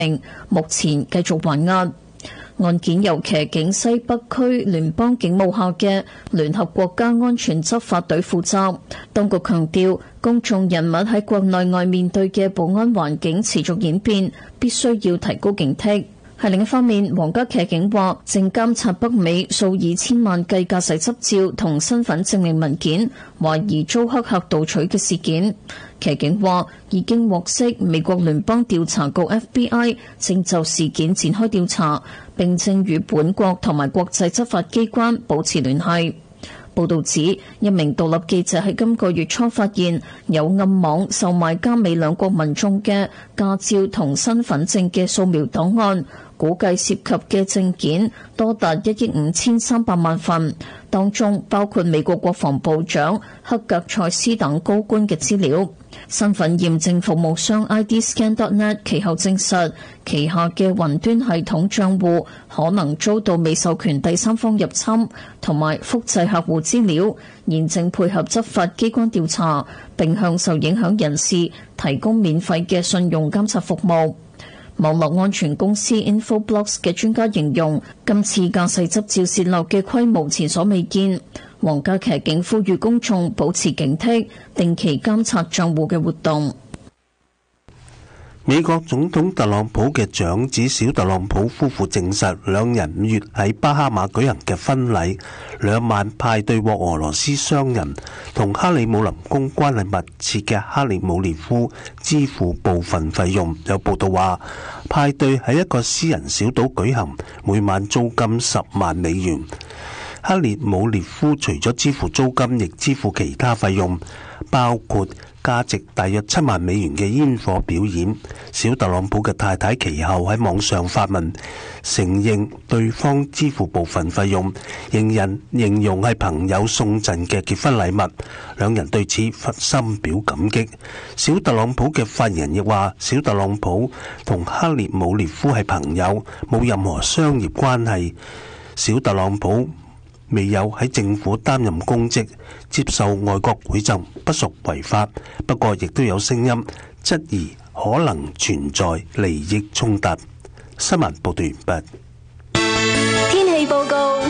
目前繼續還押。案件由騎警西北區聯邦警務下嘅聯合國家安全執法隊負責。當局強調，公眾人物喺國內外面對嘅保安環境持續演變，必須要提高警惕。喺另一方面，皇家騎警話正監察北美數以千萬計駕駛執照同身份證明文件懷疑遭黑客盜取嘅事件。騎警話已經獲悉美國聯邦調查局 FBI 正就事件展開調查，並正與本國同埋國際執法機關保持聯繫。報道指，一名獨立記者喺今個月初發現有暗網售賣加美兩國民眾嘅駕照同身份證嘅掃描檔案，估計涉及嘅證件多達1億5300萬份，當中包括美國國防部長克格塞斯等高官嘅資料。身份驗證服務商 IDscan.net 其後證實，旗下嘅雲端系統帳戶可能遭到未授權第三方入侵，同埋複製客戶資料，現正配合執法機關調查，並向受影響人士提供免費嘅信用監察服務。網絡安全公司 Infoblox 嘅專家形容，今次駕駛執照洩漏嘅規模前所未見。皇家騎警呼籲公眾保持警惕，定期監察帳戶嘅活動。 美國總統特朗普嘅長子小特朗普夫婦證實，兩人5月喺巴哈馬舉行嘅婚禮2晚派對獲俄羅斯商人同克里姆林宮關係密切嘅克里姆列夫支付部分費用。有報道話，派對喺一個私人小島舉行，每晚租金10萬美元。克里姆列夫除咗支付租金，亦支付其他費用，包括價值大約7萬美元嘅煙火表演。小特朗普嘅太太其後喺網上發文承認對方支付部分費用，形容係朋友送贈嘅結婚禮物，兩人對此深表感激。小特朗普嘅發言人亦話，小特朗普同克里姆列夫係朋友，冇任何商業關係。小特朗普未有喺政府擔任公職，接受外國饋贈不屬違法。不過亦都有聲音質疑可能存在利益衝突。新聞報道完畢。 天氣報告。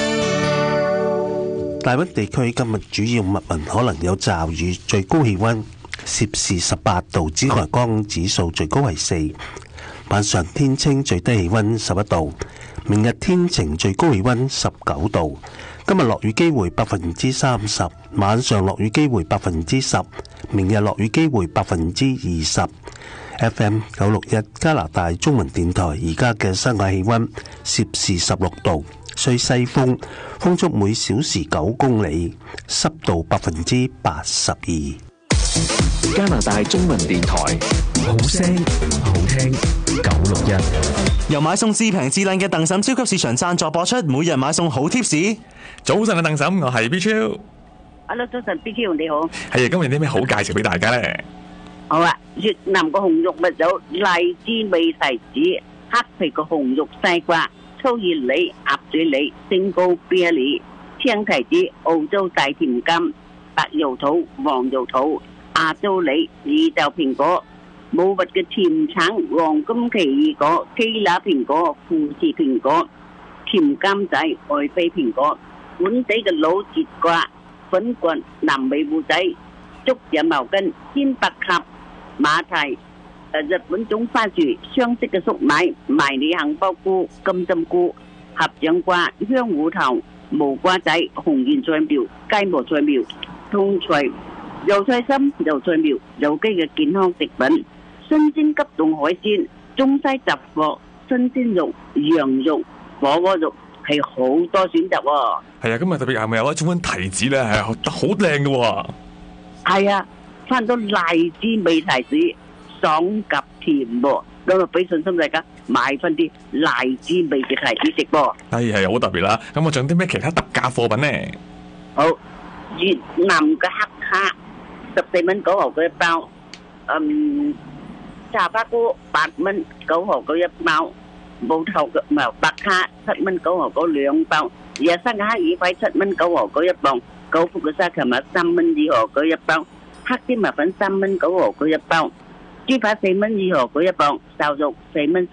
大溫地區今日主要密雲，可能有驟雨，最高氣溫攝氏18度，紫外光指數最高係4。晚上天清，最低氣溫11度。明日天晴，最高氣溫19度。今日落雨機會30%，晚上落雨機會10%，明日落雨機會20%。FM 961加拿大中文電台而家嘅室外氣溫攝氏16度，吹西風，風速每小時9公里，濕度82%。 加拿大中文電台，好聲好聽961， 由買餸至平至靚嘅鄧嬸超級市場贊助播出，每日買餸好貼士。早晨啊，鄧嬸，我係 B 超。 Hello， 早晨 B 超你好。 係啊，今日啲咩好介紹俾大家咧？ 好啊，越南個紅肉咪有荔枝味提子、黑皮個紅肉西瓜、粗葉梨、鴨嘴梨、星高啤梨、青提子、澳洲大甜柑、白油桃、黃油桃、亞洲梨、宇宙蘋果、冇核嘅甜橙、黃金奇異果、基拿蘋果、富士蘋果、甜柑仔、愛妃蘋果、本地嘅老節瓜、粉棍、南美糊仔、竹葉毛根、鮮白鴿、馬蹄、日本種花樹、雙色嘅粟米、迷你杏鮑菇、金針菇、合掌瓜、香芋頭、無瓜仔、紅芫菜苗、雞毛菜苗、通菜、油菜心、油菜苗、有機嘅健康食品、新鮮急凍海鮮、中西雜貨、新鮮肉、羊肉、火鍋肉，係好多選擇喎。係啊，今日特別係咪有一種提子咧，係好靚嘅喎。係啊，翻到荔枝味提子，爽及甜喎。咁啊，俾信心大家買翻啲荔枝味嘅提子食噃。係好特別啦。咁我仲有啲咩其他特價貨品咧？好，越南嘅黑蝦14蚊9毫九一包。茶花菇8蚊9毫九一包。冇頭嘅唔係白蝦7蚊9毫九2包。野生嘅黑羽輝7蚊9毫九一磅。九福嘅沙琪瑪3蚊2毫九一包。黑芝麻粉3蚊9毫九一包。 豬扒4蚊2毫嗰一磅，瘦肉4蚊。